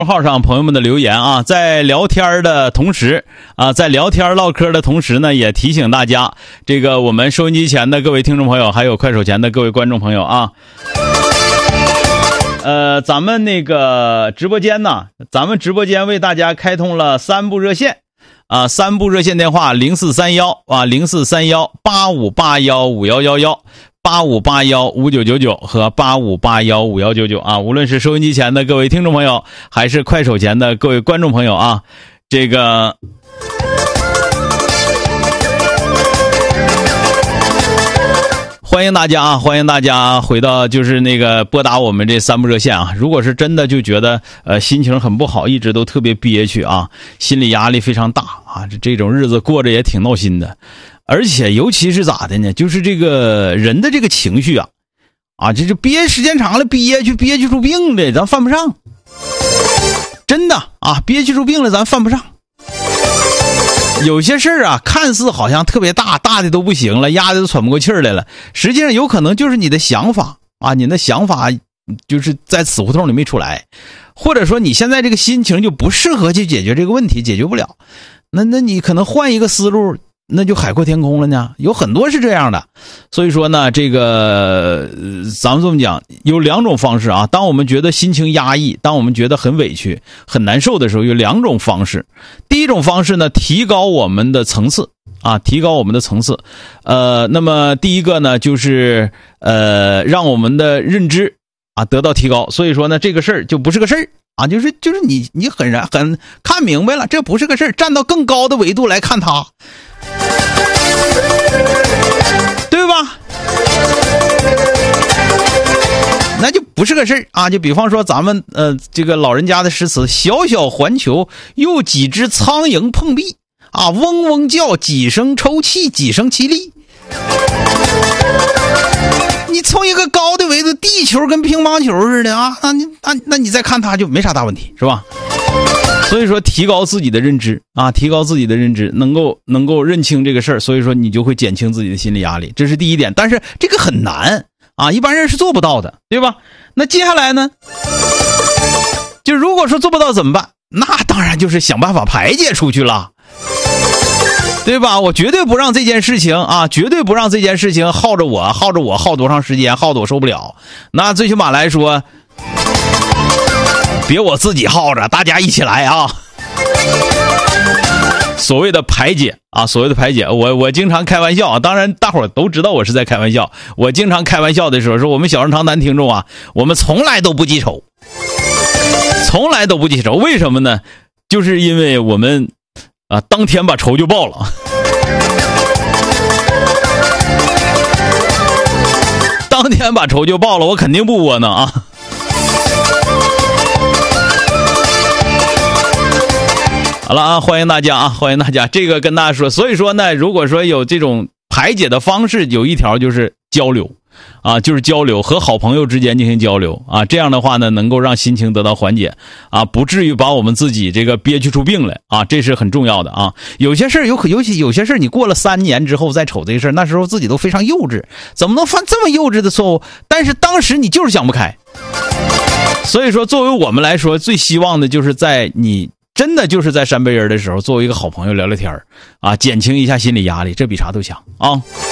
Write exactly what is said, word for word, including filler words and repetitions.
号上朋友们的留言啊，在聊天的同时啊，在聊天唠嗑的同时呢，也提醒大家，这个我们收音机前的各位听众朋友，还有快手前的各位观众朋友啊，呃，咱们那个直播间呢，咱们直播间为大家开通了三部热线啊，三部热线电话零四三幺啊零四三幺八五八幺五幺幺幺。八五八幺五九九九和八五八幺五幺九九啊，无论是收音机前的各位听众朋友，还是快手前的各位观众朋友啊，这个欢迎大家啊，欢迎大家回到就是那个拨打我们这三部热线啊。如果是真的就觉得呃心情很不好，一直都特别憋屈啊，心理压力非常大啊，这这种日子过着也挺闹心的。而且尤其是咋的呢，就是这个人的这个情绪啊啊，这就憋时间长了，憋屈憋屈出病了，咱犯不上，真的啊，憋屈出病了咱犯不上。有些事儿啊看似好像特别大，大的都不行了，压的都喘不过气儿来了，实际上有可能就是你的想法啊，你的想法就是在死胡同里没出来，或者说你现在这个心情就不适合去解决这个问题，解决不了，那那你可能换一个思路，那就海阔天空了呢，有很多是这样的。所以说呢，这个咱们这么讲，有两种方式啊。当我们觉得心情压抑，当我们觉得很委屈很难受的时候，有两种方式。第一种方式呢，提高我们的层次啊，提高我们的层次。呃，那么第一个呢，就是呃，让我们的认知啊得到提高。所以说呢，这个事儿就不是个事儿啊，就是就是你你很然很看明白了，这不是个事儿，站到更高的维度来看它。对吧？那就不是个事儿啊！就比方说咱们呃这个老人家的诗词，小小环球又几只苍蝇碰壁啊，嗡嗡叫，几声抽泣，几声凄厉。你从一个高的维度，地球跟乒乓球似的啊，那你那那你再看它就没啥大问题，是吧？所以说提高自己的认知啊，提高自己的认知，能够能够认清这个事儿，所以说你就会减轻自己的心理压力，这是第一点。但是这个很难啊，一般人是做不到的，对吧？那接下来呢，就如果说做不到怎么办？那当然就是想办法排解出去了，对吧？我绝对不让这件事情啊，绝对不让这件事情耗着我，耗着我耗多长时间，耗得我受不了。那最起码来说，别我自己耗着，大家一起来啊！所谓的排解啊，所谓的排解，我我经常开玩笑啊，当然大伙儿都知道我是在开玩笑。我经常开玩笑的时候说，我们小人长谈听众啊，我们从来都不记仇，从来都不记仇。为什么呢？就是因为我们啊，当天把仇就报了。当天把仇就报了，我肯定不窝囊啊。好了啊，欢迎大家啊，欢迎大家。这个跟大家说，所以说呢，如果说有这种排解的方式，有一条就是交流啊，就是交流，和好朋友之间进行交流啊，这样的话呢，能够让心情得到缓解啊，不至于把我们自己这个憋屈出病来啊，这是很重要的啊。有些事儿有可尤其有些事儿，你过了三年之后再瞅这个事儿，那时候自己都非常幼稚，怎么能犯这么幼稚的错误？但是当时你就是想不开。所以说，作为我们来说，最希望的就是在你真的就是在山背人的时候，作为一个好朋友聊聊天啊，减轻一下心理压力，这比啥都强啊。